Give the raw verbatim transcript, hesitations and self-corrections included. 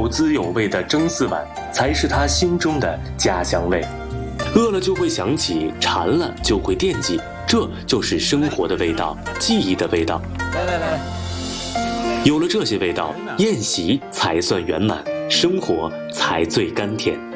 有滋有味的蒸四碗，才是他心中的家乡味。饿了就会想起，馋了就会惦记，这就是生活的味道，记忆的味道。 来来来， 有了这些味道，宴席才算圆满，生活才最甘甜。